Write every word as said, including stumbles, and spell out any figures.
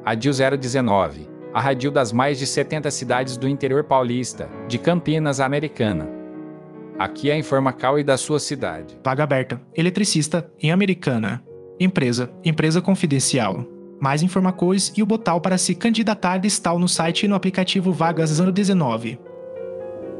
Radil zero dezenove, a radil das mais de setenta cidades do interior paulista, de Campinas, Americana. Aqui é a Informacal e da sua cidade. Vaga aberta, eletricista em Americana. Empresa, empresa confidencial. Mais Informacois e o botal para se candidatar listal no site e no aplicativo Vagas zero dezenove.